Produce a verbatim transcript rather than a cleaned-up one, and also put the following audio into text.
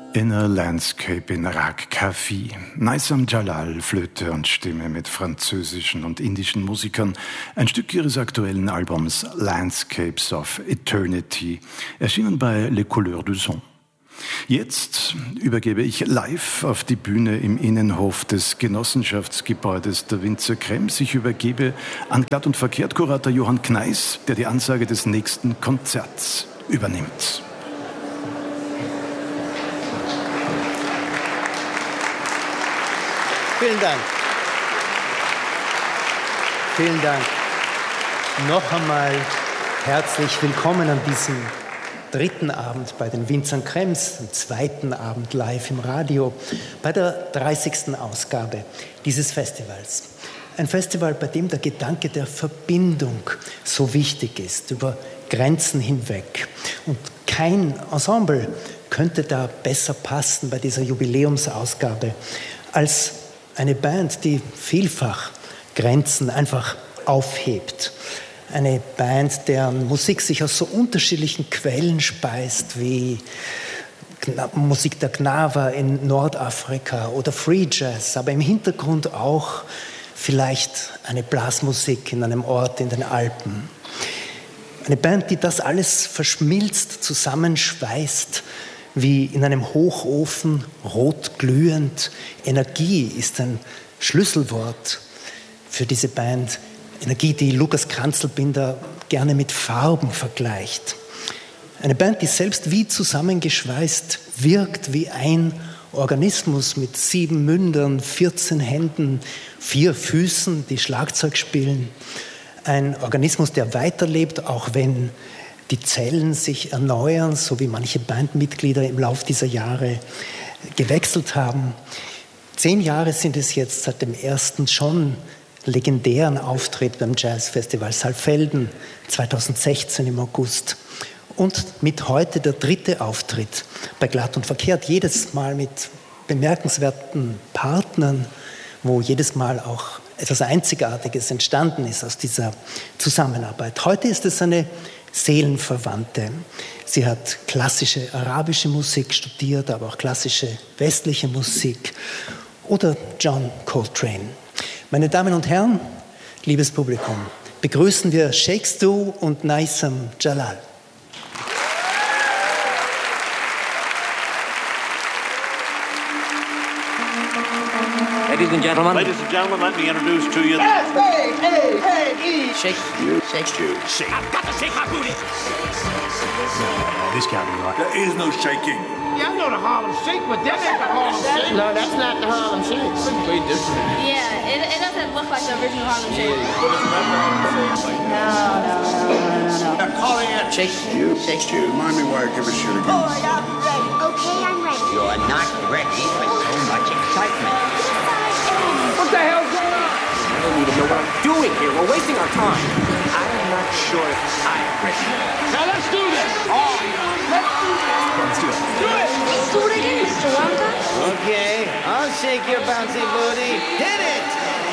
Inner Landscape in Rag Kafi. Naisam Jalal, Flöte und Stimme mit französischen und indischen Musikern. Ein Stück ihres aktuellen Albums Landscapes of Eternity, erschienen bei Les Couleurs du Son. Jetzt übergebe ich live auf die Bühne im Innenhof des Genossenschaftsgebäudes der Winzer Krems. Ich übergebe an Glatt und Verkehrt Kurator Johann Kneis, der die Ansage des nächsten Konzerts übernimmt. Vielen Dank. Vielen Dank. Noch einmal herzlich willkommen an diesem dritten Abend bei den Winzern Krems, am zweiten Abend live im Radio, bei der dreißigsten Ausgabe dieses Festivals. Ein Festival, bei dem der Gedanke der Verbindung so wichtig ist, über Grenzen hinweg. Und kein Ensemble könnte da besser passen bei dieser Jubiläumsausgabe als eine Band, die vielfach Grenzen einfach aufhebt. Eine Band, deren Musik sich aus so unterschiedlichen Quellen speist, wie Musik der Gnawa in Nordafrika oder Free Jazz, aber im Hintergrund auch vielleicht eine Blasmusik in einem Ort in den Alpen. Eine Band, die das alles verschmilzt, zusammenschweißt, wie in einem Hochofen, rot glühend. Energie ist ein Schlüsselwort für diese Band. Energie, die Lukas Kranzelbinder gerne mit Farben vergleicht. Eine Band, die selbst wie zusammengeschweißt wirkt, wie ein Organismus mit sieben Mündern, vierzehn Händen, vier Füßen, die Schlagzeug spielen. Ein Organismus, der weiterlebt, auch wenn die Zellen sich erneuern, so wie manche Bandmitglieder im Laufe dieser Jahre gewechselt haben. Zehn Jahre sind es jetzt seit dem ersten schon legendären Auftritt beim Jazzfestival Saalfelden zweitausendsechzehn im August. Und mit heute der dritte Auftritt bei Glatt und Verkehrt, jedes Mal mit bemerkenswerten Partnern, wo jedes Mal auch etwas Einzigartiges entstanden ist aus dieser Zusammenarbeit. Heute ist es eine Seelenverwandte. Sie hat klassische arabische Musik studiert, aber auch klassische westliche Musik. Oder John Coltrane. Meine Damen und Herren, liebes Publikum, begrüßen wir Sheikh Stu und Naisam Jalal. Ladies and gentlemen. Ladies and gentlemen, let me introduce to you. Yes, hey, hey, hey, hey. Shake, shake, shake, shake. I've got to shake my booty. No, this can't be right. There is no shaking. Yeah, I know the Harlem Shake, but that ain't the Harlem Shake. No, that's not the Harlem Shake. It's way different. Yeah, it, it doesn't look like the original Harlem Shake. No, no, no, no, no. They're calling it Shake, shake, shake. Remind me why I give a shit again. Boy, I'm ready. Okay, I'm ready. You're not ready with so much excitement. What the hell's going on? I don't even know what I'm doing here. We're wasting our time. I'm not sure if I'm ready. Now let's do this. Oh, let's do this. Let's do it. Do it. Let's do it again, Mister Wonka. Okay, I'll shake your bouncy booty. Hit it!